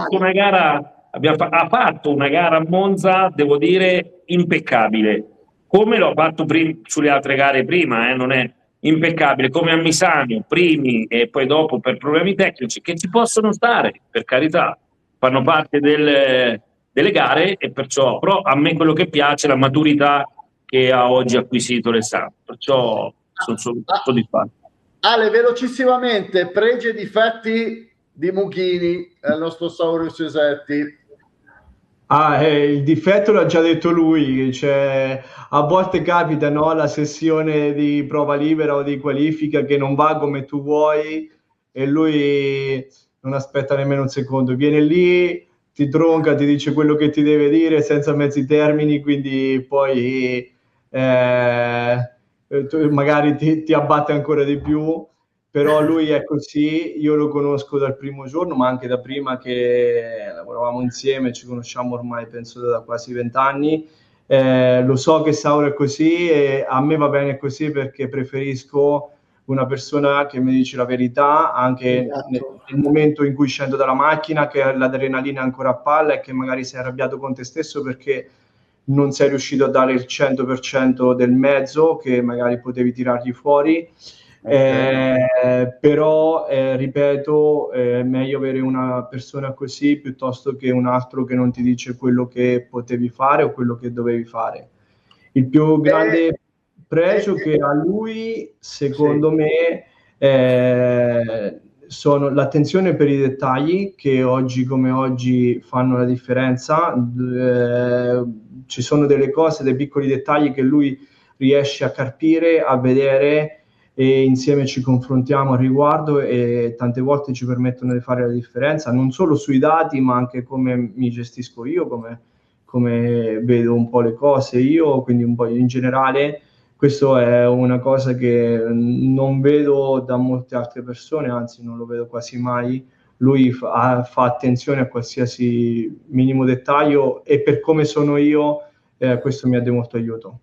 ha fatto una gara a Monza, devo dire, impeccabile, come l'ho fatto sulle altre gare prima, non è impeccabile, come a Misano, primi e poi dopo per problemi tecnici, che ci possono stare, per carità, fanno parte delle gare, e perciò, però a me quello che piace è la maturità che ha oggi acquisito Alessandro, perciò sono soddisfatto. Ale, velocissimamente, pregi e difetti di Mughini, il nostro Saurio Cesetti. Il difetto l'ha già detto lui, cioè, a volte capita, no, la sessione di prova libera o di qualifica che non va come tu vuoi e lui non aspetta nemmeno un secondo, viene lì, ti tronca, ti dice quello che ti deve dire senza mezzi termini, quindi poi magari ti abbatte ancora di più. Però lui è così, io lo conosco dal primo giorno, ma anche da prima che lavoravamo insieme, ci conosciamo ormai penso da quasi 20 anni. Lo so che Sauro è così e a me va bene così perché preferisco una persona che mi dice la verità anche nel momento in cui scendo dalla macchina, che l'adrenalina è ancora a palla e che magari sei arrabbiato con te stesso perché non sei riuscito a dare il 100% del mezzo che magari potevi tirargli fuori. Però ripeto, è meglio avere una persona così piuttosto che un altro che non ti dice quello che potevi fare o quello che dovevi fare. Il più grande pregio che ha lui, secondo me, sono l'attenzione per i dettagli che oggi come oggi fanno la differenza. Ci sono delle cose, dei piccoli dettagli che lui riesce a carpire, a vedere, e insieme ci confrontiamo al riguardo e tante volte ci permettono di fare la differenza non solo sui dati ma anche come mi gestisco io, come vedo un po' le cose io, quindi un po' in generale. Questo è una cosa che non vedo da molte altre persone, anzi non lo vedo quasi mai. Lui fa attenzione a qualsiasi minimo dettaglio e per come sono io questo mi ha di molto aiuto.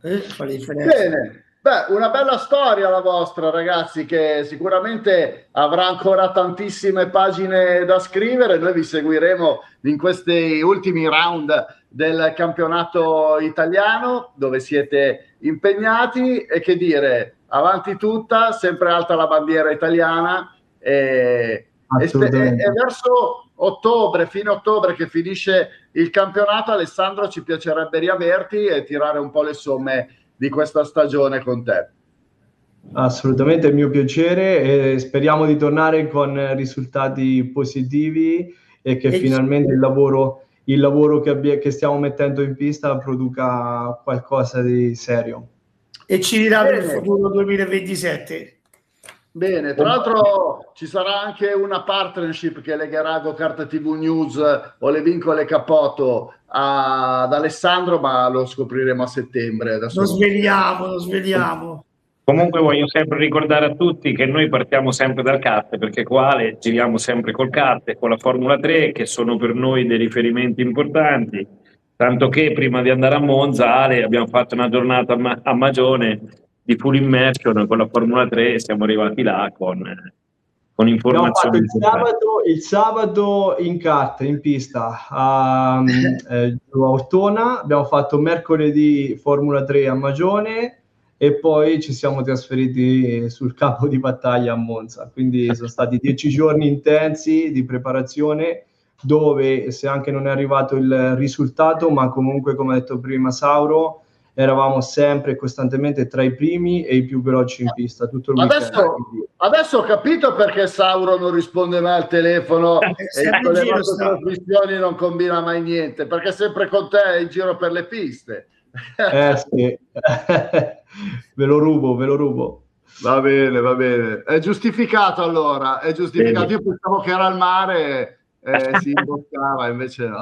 Bene. Beh, una bella storia la vostra, ragazzi, che sicuramente avrà ancora tantissime pagine da scrivere. Noi vi seguiremo in questi ultimi round del campionato italiano dove siete impegnati e che dire, avanti tutta, sempre alta la bandiera italiana e verso ottobre, fine ottobre che finisce il campionato, Alessandro, ci piacerebbe riaverti e tirare un po' le somme di questa stagione con te. Assolutamente, è il mio piacere e speriamo di tornare con risultati positivi e che finalmente il lavoro che stiamo mettendo in pista produca qualcosa di serio. E ci dirà per il futuro 2027. Bene, tra l'altro ci sarà anche una partnership che legherà GoKart TV News o le vincole Capoto ad Alessandro, ma lo scopriremo a settembre. Adesso lo svegliamo. Comunque voglio sempre ricordare a tutti che noi partiamo sempre dal kart, perché qua giriamo sempre col kart e con la Formula 3, che sono per noi dei riferimenti importanti, tanto che prima di andare a Monza, Ale, abbiamo fatto una giornata a Magione di full immersion con la Formula 3 e siamo arrivati là con informazioni. Abbiamo fatto il sabato in kart, in pista a Ortona, abbiamo fatto mercoledì Formula 3 a Magione e poi ci siamo trasferiti sul campo di battaglia a Monza, quindi sono stati 10 giorni intensi di preparazione dove, se anche non è arrivato il risultato, ma comunque, come ha detto prima Sauro, eravamo sempre costantemente tra i primi e i più veloci in pista tutto il weekend. Adesso ho capito perché Sauro non risponde mai al telefono e con le nostre trasmissioni non combina mai niente, perché è sempre con te in giro per le piste. Sì. ve lo rubo. Va bene. È giustificato allora, è giustificato. Bene. Io pensavo che era al mare si imboccava, invece no.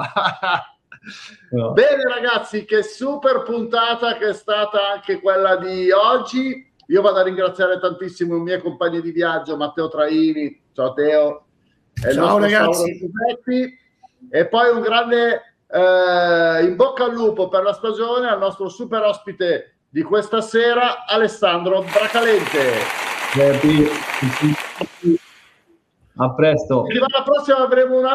No. Bene ragazzi, che super puntata che è stata anche quella di oggi. Io vado a ringraziare tantissimo i miei compagni di viaggio, Matteo Traini, ciao Teo, ciao ragazzi, e poi un grande in bocca al lupo per la stagione al nostro super ospite di questa sera, Alessandro Bracalente. A presto. La prossima avremo una